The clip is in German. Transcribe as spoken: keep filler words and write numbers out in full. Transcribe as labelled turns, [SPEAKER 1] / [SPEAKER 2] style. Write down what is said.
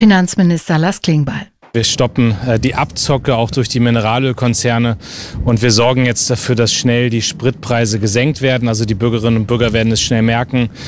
[SPEAKER 1] Finanzminister Lars Klingbeil.
[SPEAKER 2] Wir stoppen äh, die Abzocke auch durch die Mineralölkonzerne und wir sorgen jetzt dafür, dass schnell die Spritpreise gesenkt werden. Also die Bürgerinnen und Bürger werden es schnell merken.